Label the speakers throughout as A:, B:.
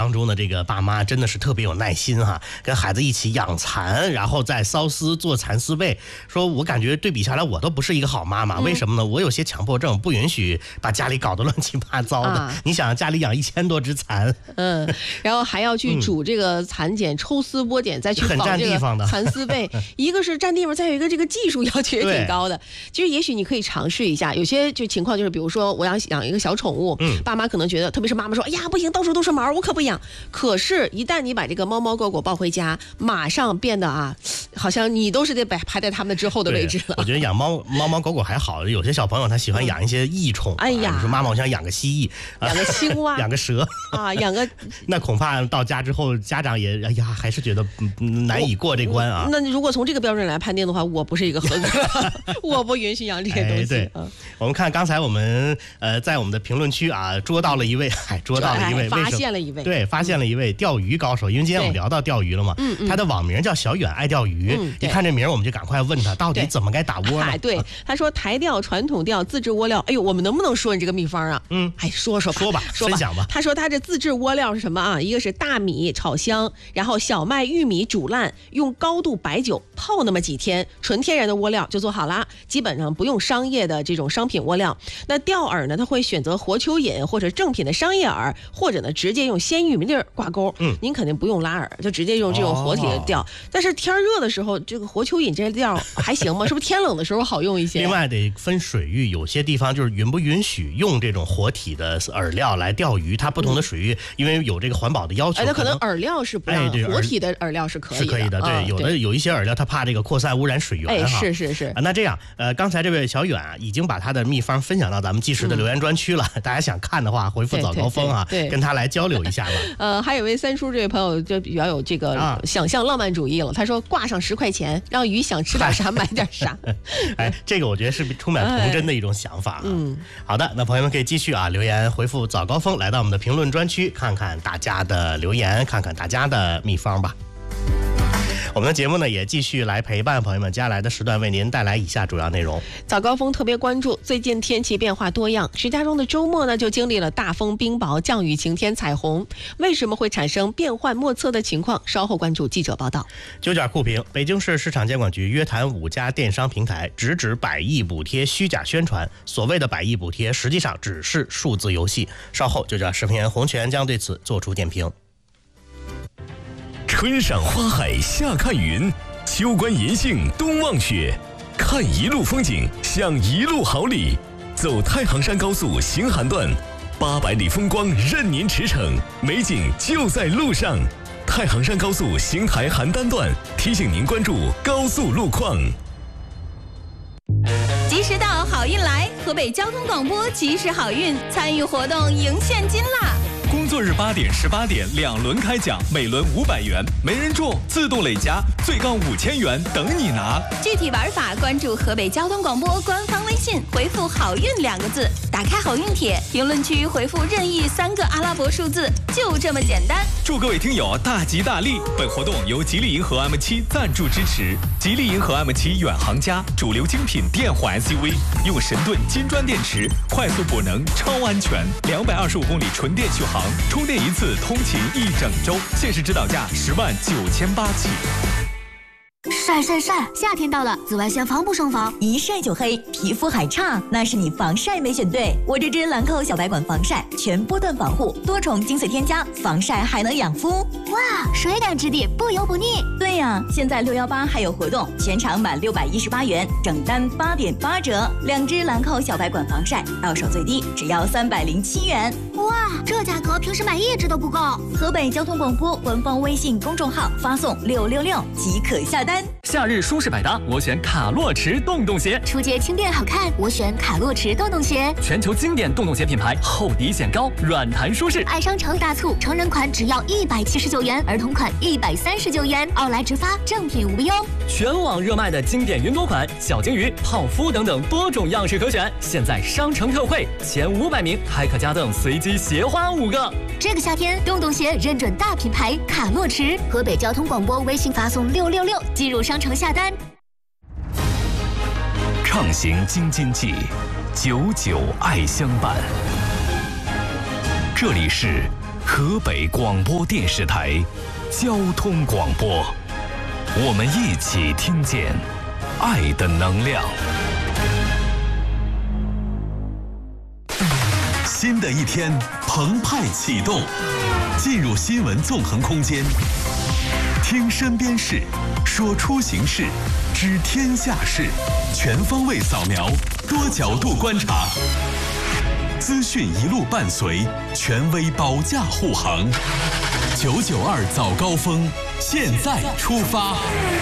A: 当中的这个爸妈真的是特别有耐心哈，跟孩子一起养蚕，然后再缫丝做蚕丝被。说我感觉对比下来，我都不是一个好妈妈，为什么呢？我有些强迫症，不允许把家里搞得乱七八糟的。你想家里养1000多只蚕，
B: 然后还要去煮这个蚕茧，抽丝剥茧，再去纺这个蚕丝被，一个是占地方，再有一个这个技术要求也挺高的。其实也许你可以尝试一下，有些就情况就是，比如说我想养一个小宠物，爸妈可能觉得，特别是妈妈说，哎呀不行，到处都是毛，我可不养。可是，一旦你把这个猫猫狗狗抱回家，马上变得好像你都是得排在他们之后的位置了。
A: 我觉得养猫猫狗狗还好，有些小朋友他喜欢养一些异宠。哎呀，你说妈妈，我想养个蜥蜴，
B: 养个青蛙，
A: 养个蛇
B: 养个，
A: 那恐怕到家之后，家长也还是觉得难以过这关啊。
B: 那如果从这个标准来判定的话，我不是一个合格，我不允许养这些东西。
A: 对，我们看刚才我们在我们的评论区捉到了一位，
B: 发现了一位，
A: 对，发现了一位钓鱼高手。因为今天我们聊到钓鱼了嘛，他的网名叫小远爱钓鱼。一看这名，我们就赶快问他到底怎么该打窝呢？
B: 对，他说台钓、传统钓、自制窝料。哎呦，我们能不能说你这个秘方啊？说吧，
A: 分享吧。
B: 他说他这自制窝料是什么啊？一个是大米炒香，然后小麦、玉米煮烂，用高度白酒泡那么几天，纯天然的窝料就做好了，基本上不用商业的这种商品窝料。那钓饵呢，他会选择活蚯蚓或者正品的商业饵，或者呢直接用鲜玉米粒挂钩。您肯定不用拉饵，就直接用这种活体的钓。但是天热的时候，这个活蚯蚓这钓还行吗？是不是天冷的时候好用一些？
A: 另外得分水域，有些地方就是允不允许用这种活体的饵料来钓鱼，它不同的水域因为有这个环保的要求，
B: 它可能饵料是不让，活体的饵料是可以的。
A: 对，有一些饵料它怕这个扩散污染水源
B: 是。
A: 那这样，刚才这位小远已经把他的秘方分享到咱们即时的留言专区了，大家想看的话，回复早高峰跟他来交流一下吧。
B: 还有位三叔这位朋友就比较有这个想象浪漫主义了，他说挂上10块钱，让鱼想吃点啥买点啥。
A: 这个我觉得是充满童真的一种想法。好的，那朋友们可以继续留言回复早高峰，来到我们的评论专区，看看大家的留言，看看大家的秘方吧。我们的节目呢也继续来陪伴朋友们，接下来的时段为您带来以下主要内容。
B: 早高峰特别关注最近天气变化多样，石家庄的周末呢就经历了大风、冰雹、降雨、晴天、彩虹，为什么会产生变幻莫测的情况？稍后关注记者报道。
A: 9点酷评：北京市市场监管局约谈5家电商平台，直指100亿补贴虚假宣传，所谓的100亿补贴实际上只是数字游戏。稍后9点视频人洪泉将对此做出点评。
C: 春赏花海夏看云，秋观银杏冬望雪，看一路风景享一路好礼。走太行山高速行韩段，800里风光任您驰骋，美景就在路上。太行山高速邢台邯郸段提醒您关注高速路况。
D: 及时到，好运来！河北交通广播及时好运，参与活动赢现金啦！
E: 工作日8点、18点2轮开奖，每轮500元，没人中自动累加，最高5000元等你拿。
D: 具体玩法关注河北交通广播官方微信，回复好运2个字，打开好运帖，评论区回复任意3个阿拉伯数字，就这么简单。
E: 祝各位听友大吉大利！本活动由吉利银河 M7赞助支持。吉利银河 M7远航家，主流精品电混 SUV， 用神盾金砖电池，快速补能，超安全，225公里纯电续航，充电一次通勤1整周，限时指导价10.98万起。
F: 晒，夏天到了，紫外线防不胜防，
G: 一晒就黑，皮肤还差，那是你防晒没选对。我这支兰蔻小白管防晒，全波段防护，多重精粹添加，防晒还能养肤。
F: 哇，水感质地，不油不腻。
G: 对呀，现在618还有活动，全场满618元，整单8.8折，2支兰蔻小白管防晒，到手最低只要307元。
F: 哇，这价格平时买1支都不够。
G: 河北交通广播官方微信公众号发送666即可下单。
H: 夏日舒适百搭，我选卡洛驰洞洞鞋。
F: 出街轻便好看，我选卡洛驰洞洞鞋。
H: 全球经典洞洞鞋品牌，厚底显高，软弹舒适。
F: 爱商城大促，成人款只要179元，儿童款139元，奥莱直发，正品无忧。
H: 全网热卖的经典云朵款、小金鱼、泡芙等等多种样式可选，现在商城特惠，前500名还可加赠随机鞋花5个。
F: 这个夏天，洞洞鞋认准大品牌卡洛驰。河北交通广播微信发送666，进入商城下单。
C: 畅行京津冀，99爱相伴。这里是河北广播电视台交通广播，我们一起听见爱的能量。新的一天澎湃启动，进入新闻纵横空间，听身边事，说出行事，知天下事，全方位扫描，多角度观察，资讯一路伴随，权威保驾护航。992早高峰，现在出发。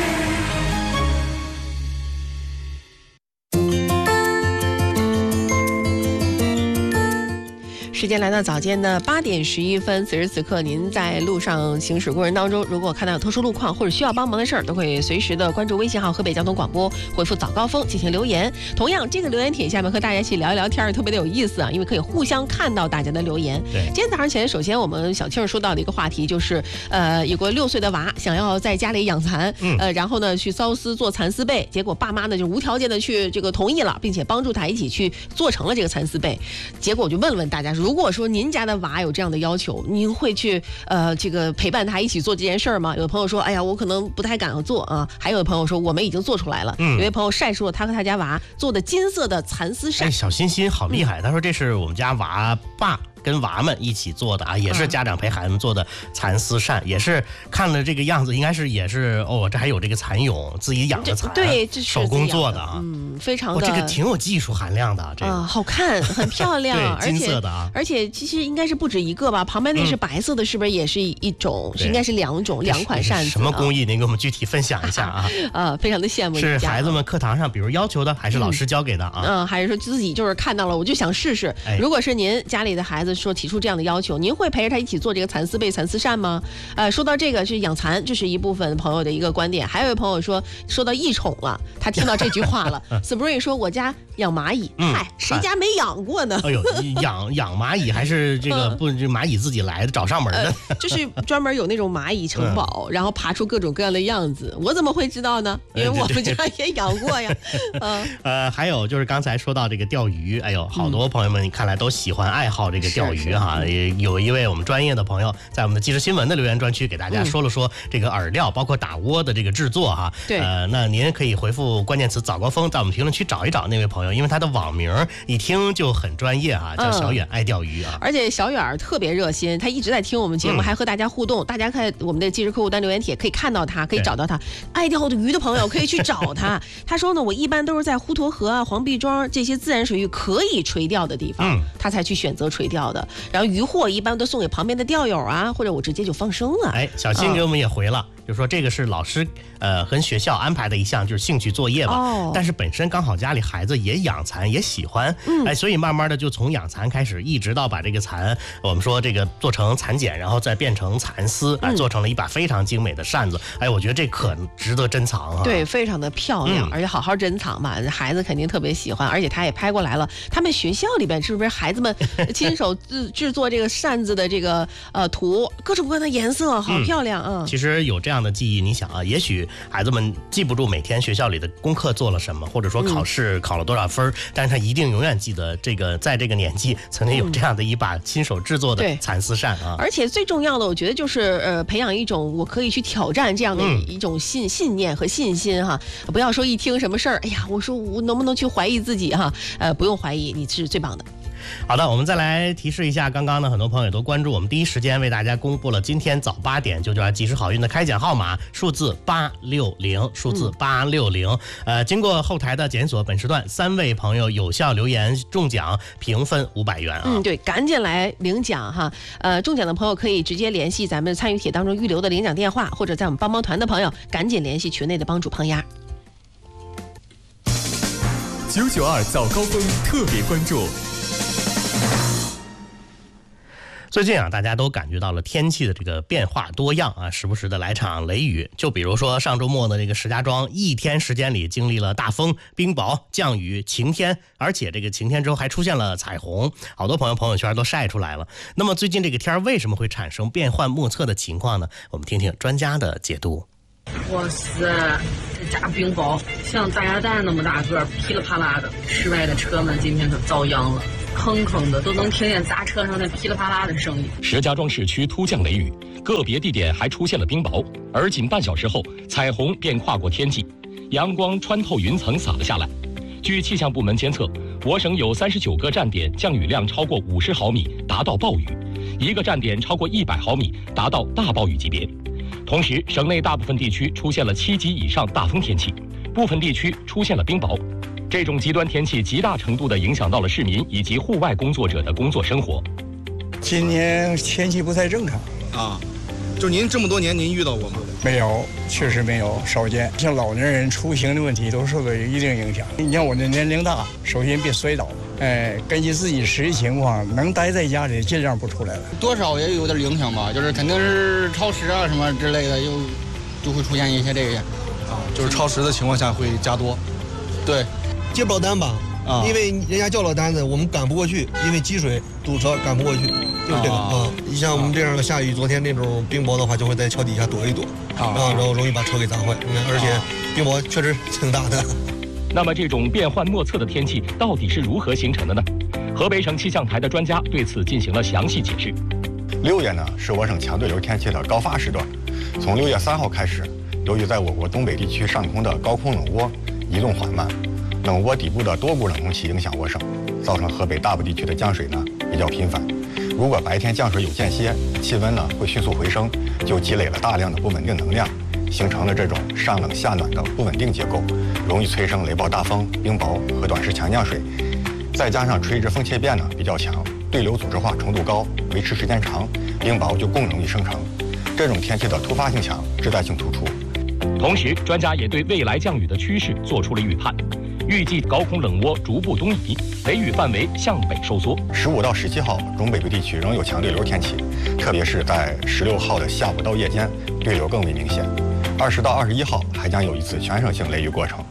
B: 时间来到早间的8点11分，此时此刻您在路上行驶过程当中，如果看到有特殊路况或者需要帮忙的事儿，都会随时的关注微信号河北交通广播，回复早高峰进行留言。同样，这个留言帖下面和大家一起聊一聊天，特别的有意思啊，因为可以互相看到大家的留言。
A: 对，
B: 今天早上起来，首先我们小庆说到的一个话题就是，有个6岁的娃想要在家里养蚕，然后呢去缫丝做蚕丝被，结果爸妈呢就无条件的去这个同意了，并且帮助他一起去做成了这个蚕丝被。结果我就问问大家，如果说您家的娃有这样的要求，您会去这个陪伴他一起做这件事儿吗？有的朋友说，哎呀，我可能不太敢做啊。还有的朋友说，我们已经做出来了。有位朋友晒出了他和他家娃做的金色的蚕丝扇。
A: 小欣欣好厉害，他说这是我们家娃爸跟娃们一起做的啊，也是家长陪孩子们做的蚕丝扇，也是看了这个样子，应该是也是哦，这还有这个蚕蛹，自己养的蚕，
B: 对，这是
A: 手工做的啊，
B: 非常的，
A: 这个挺有技术含量的，这个
B: 好看，很漂亮，
A: 对，金色的啊，
B: 而且其实应该是不止一个吧，旁边那是白色的，是不是也是一种？应该是两款扇子。
A: 什么工艺？您给我们具体分享一下啊？
B: 非常的羡慕。
A: 是孩子们课堂上比如要求的，还是老师教给的啊？
B: 还是说自己就是看到了，我就想试试。如果是您家里的孩子说提出这样的要求，您会陪着他一起做这个蚕丝被、蚕丝扇吗？说到这个是养蚕，这是一部分朋友的一个观点。还有一位朋友说到异宠了，他听到这句话了。Spring 说我家养蚂蚁，嗨，谁家没养过呢？
A: 哎呦，养蚂蚁还是这个不蚂蚁自己来的，找上门的，
B: 就是专门有那种蚂蚁城堡，然后爬出各种各样的样子。我怎么会知道呢？因为我们家也养过呀。
A: 还有就是刚才说到这个钓鱼，哎呦，好多朋友们你看来都喜欢爱好这个钓鱼哈。有一位我们专业的朋友在我们的即时新闻的留言专区给大家说了说这个饵料包括打窝的这个制作哈。
B: 对，
A: 那您可以回复关键词早高峰，在我们评论区找一找那位朋友，因为他的网名一听就很专业哈，叫小远爱钓鱼啊。
B: 而且小远特别热心，他一直在听我们节目，还和大家互动。大家看我们的即时客户端留言帖可以看到他，可以找到他。爱钓鱼的朋友可以去找他。他说呢，我一般都是在滹沱河啊、黄壁庄这些自然水域可以垂钓的地方，他才去选择垂钓的。然后渔获一般都送给旁边的钓友啊，或者我直接就放生了。
A: 小新给我们也回了，就说这个是老师跟学校安排的一项就是兴趣作业吧。但是本身刚好家里孩子也养蚕也喜欢，所以慢慢的就从养蚕开始，一直到把这个蚕我们说这个做成蚕茧，然后再变成蚕丝，做成了一把非常精美的扇子。我觉得这可值得珍藏啊。
B: 对，非常的漂亮，而且好好珍藏吧，孩子肯定特别喜欢。而且他也拍过来了，他们学校里边是不是孩子们亲手制作这个扇子的这个图，各种各样的颜色，好漂亮啊。
A: 其实有这样的记忆，你想啊，也许孩子们记不住每天学校里的功课做了什么，或者说考试考了多少分，但是他一定永远记得这个在这个年纪曾经有这样的一把亲手制作的蚕丝扇啊。
B: 而且最重要的，我觉得就是培养一种我可以去挑战这样的一种信念和信心哈。不要说一听什么事儿，哎呀，我说我能不能去怀疑自己哈？不用怀疑，你是最棒的。
A: 好的，我们再来提示一下，刚刚呢很多朋友也都关注，我们第一时间为大家公布了今天早8点992即时好运的开奖号码，数字860，数字860。经过后台的检索，本时段3位朋友有效留言中奖，平分500元啊。
B: 对，赶紧来领奖哈。中奖的朋友可以直接联系咱们参与帖当中预留的领奖电话，或者在我们帮帮团的朋友赶紧联系群内的帮主胖丫。
E: 992早高峰特别关注。
A: 最近啊，大家都感觉到了天气的这个变化多样啊，时不时的来场雷雨。就比如说上周末的这个石家庄，一天时间里经历了大风、冰雹、降雨、晴天，而且这个晴天之后还出现了彩虹，好多朋友圈都晒出来了。那么最近这个天为什么会产生变幻莫测的情况呢？我们听听专家的解读。
I: 我是炸冰雹，像大鸭蛋那么大个，噼里啪啦的。室外的车们今天可遭殃了，坑坑的，都能听见砸车上那噼里啪啦的声音。
J: 石家庄市区突降雷雨，个别地点还出现了冰雹，而仅半小时后，彩虹便跨过天际，阳光穿透云层洒了下来。据气象部门监测，我省有39个站点降雨量超过50毫米，达到暴雨；1个站点超过100毫米，达到大暴雨级别。同时，省内大部分地区出现了7级以上大风天气，部分地区出现了冰雹。这种极端天气极大程度地影响到了市民以及户外工作者的工作生活。
K: 今年天气不太正常
L: 啊，就您这么多年您遇到过吗？
K: 没有，确实没有，少见。像老年人出行的问题都受到一定影响。你像我这年龄大，首先别摔倒，根据自己实际情况，能待在家里尽量不出来了。
M: 多少也有点影响吧，就是肯定是超时啊什么之类的，就会出现一些这个，
L: 就是超时的情况下会加多。
M: 对，
N: 接不了单吧？因为人家叫了单子，我们赶不过去，因为积水堵车赶不过去，就是这个啊。你像我们这样的下雨，昨天那种冰雹的话，就会在桥底下躲一躲然后容易把车给砸坏。而且冰雹确实挺大的。
J: 那么这种变幻莫测的天气到底是如何形成的呢？河北省气象台的专家对此进行了详细解释。
O: 6月呢是我省强对流天气的高发时段，从6月3号开始，由于在我国东北地区上空的高空冷涡移动缓慢，冷涡底部的多股冷空气影响我省，造成河北大部地区的降水呢比较频繁。如果白天降水有间歇，气温呢会迅速回升，就积累了大量的不稳定能量，形成了这种上冷下暖的不稳定结构，容易催生雷暴大风、冰雹和短时强降水。再加上垂直风切变呢比较强，对流组织化程度高，维持时间长，冰雹就更容易生成。这种天气的突发性强，质带性突出。
J: 同时，专家也对未来降雨的趋势做出了预判。预计高空冷涡逐步东移，雷雨范围向北收缩。
O: 15到17号，中北部地区仍有强对流天气，特别是在16号的下午到夜间，对流更为明显。20到21号还将有一次全省性雷雨过程。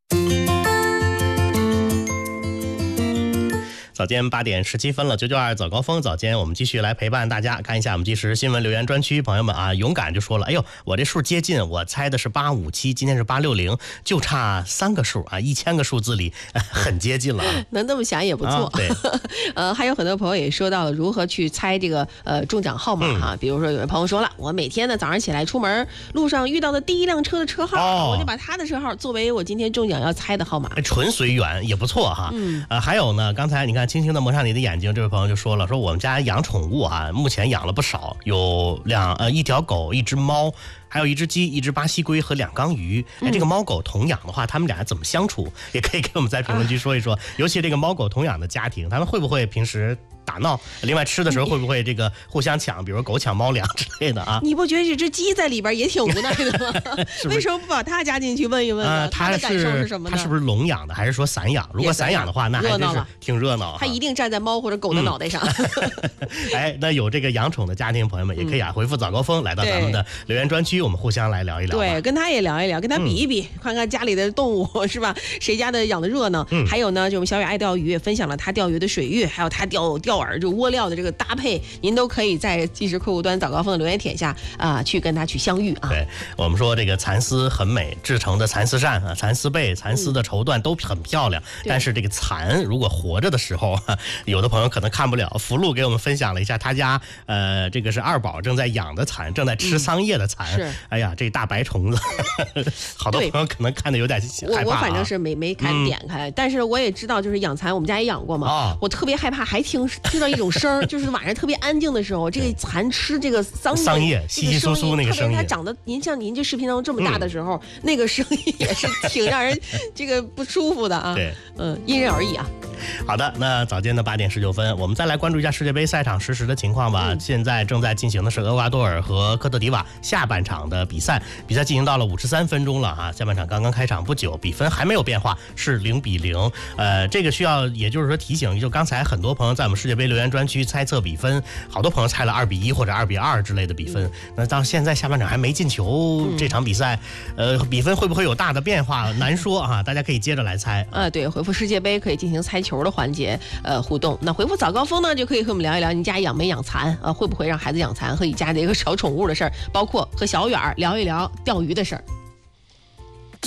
A: 早间8点17分了，992早高峰，早间我们继续来陪伴大家，看一下我们即时新闻留言专区，朋友们啊，勇敢就说了，哎呦，我这数接近，我猜的是857，今天是860，就差3个数啊，1000个数字里很接近了。
B: 能这么想也不错。
A: 对，
B: 还有很多朋友也说到了如何去猜这个中奖号码哈，比如说有位朋友说了，我每天呢早上起来出门路上遇到的第一辆车的车号，我就把他的车号作为我今天中奖要猜的号码，
A: 纯随缘也不错哈。还有呢，刚才你看。轻轻的蒙上你的眼睛，这位朋友就说了，说我们家养宠物啊，目前养了不少，有一条狗，一只猫，还有一只鸡，一只巴西龟和2缸鱼。这个猫狗同养的话，他们俩怎么相处？也可以给我们在评论区说一说。尤其这个猫狗同养的家庭，他们会不会平时打闹？另外吃的时候会不会这个互相抢，比如狗抢猫粮之类的啊？
B: 你不觉得这只鸡在里边也挺无奈的吗？为什么不把它加进去问一问呢？它的感受是什么呢？
A: 它是不是笼养的，还是说散养？如果散养的话，那还真是挺热闹。
B: 它一定站在猫或者狗的脑袋上。
A: 那有这个养宠的家庭朋友们也可以回复早高峰来到咱们的留言专区，我们互相来聊一聊。
B: 对，跟他也聊一聊，跟他比一比，看看家里的动物是吧？谁家的养的热闹？还有呢，就我们小雨爱钓鱼也分享了他钓鱼的水域，还有他钓饵这窝料的这个搭配，您都可以在即时客户端早高峰的留言帖下去跟他去相遇啊。
A: 对，我们说这个蚕丝很美，制成的蚕丝扇啊、蚕丝被、蚕丝的绸缎都很漂亮，但是这个蚕如果活着的时候，有的朋友可能看不了。福禄给我们分享了一下他家这个是二宝正在养的蚕，正在吃桑叶的蚕。哎呀，这大白虫子，好多朋友可能看的有点害怕。
B: 我反正是没看点开，但是我也知道，就是养蚕，我们家也养过嘛。我特别害怕，还听到一种声，就是晚上特别安静的时候，这个蚕吃这个桑叶
A: 稀稀疏疏那个声音，
B: 特别它长得，像您这视频当中这么大的时候，那个声音也是挺让人这个不舒服的啊。
A: 对，
B: 因人而异啊。
A: 好的，那早间的8点19分，我们再来关注一下世界杯赛场实时的情况吧。现在正在进行的是厄瓜多尔和科特迪瓦下半场的比赛进行到了53分钟了啊，下半场刚刚开场不久，比分还没有变化，是0-0。这个需要也就是说提醒，就刚才很多朋友在我们世界杯留言专区猜测比分，好多朋友猜了2-1或者2-2之类的比分。那到现在下半场还没进球，这场比赛比分会不会有大的变化难说啊，大家可以接着来猜
B: 对，回复世界杯可以进行猜球的环节互动。那回复早高峰呢，就可以和我们聊一聊你家养没养蚕会不会让孩子养蚕，和你家的一个小宠物的事儿，包括和小远聊一聊钓鱼的事儿。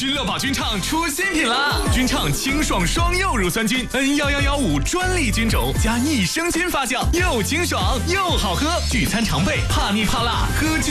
E: 君乐宝君畅出新品啦！君畅清爽双柚乳酸菌 N11115专利菌种加益生菌发酵，又清爽又好喝，聚餐常备，怕腻怕辣喝君。